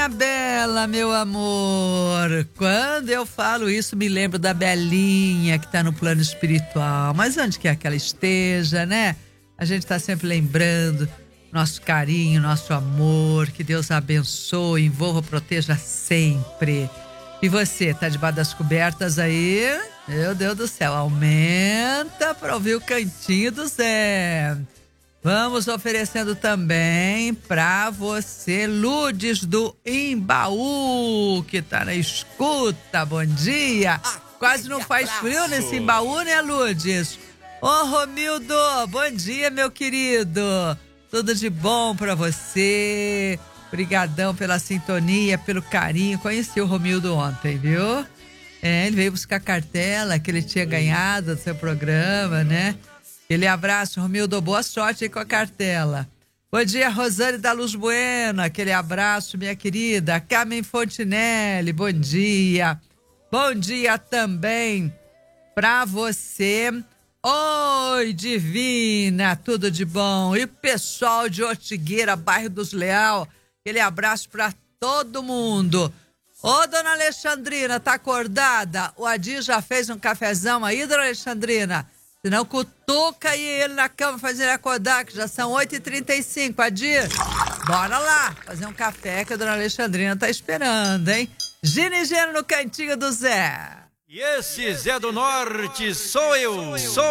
minha Bela, meu amor. Quando eu falo isso, me lembro da Belinha que tá no plano espiritual. Mas onde quer que ela esteja, né? A gente tá sempre lembrando nosso carinho, nosso amor. Que Deus a abençoe, envolva, proteja sempre. E você, tá debaixo das cobertas aí? Meu Deus do céu, aumenta pra ouvir o cantinho do Zé. Vamos oferecendo também pra você Ludes do Imbaú, que tá na escuta. Bom dia. Quase não faz frio nesse Imbaú, né, Ludes? Ô, Romildo, bom dia, meu querido. Tudo de bom pra você. Obrigadão pela sintonia, pelo carinho. Conheci o Romildo ontem, viu? Ele veio buscar a cartela que ele tinha ganhado do seu programa, né? Aquele abraço, Romildo, boa sorte aí com a cartela. Bom dia, Rosane da Luz Bueno, aquele abraço, minha querida. Carmen Fontinelli, bom dia. Bom dia também pra você. Oi, divina, tudo de bom. E o pessoal de Ortigueira, bairro dos Leal, aquele abraço pra todo mundo. Ô, dona Alexandrina, tá acordada? O Adir já fez um cafezão aí, dona Alexandrina? Senão cutuca aí ele na cama, faz ele acordar, que já são 8h35, Adir. Bora lá, fazer um café que a dona Alexandrina tá esperando, hein? Gina e Geno no cantinho do Zé. E esse Zé do Norte sou eu,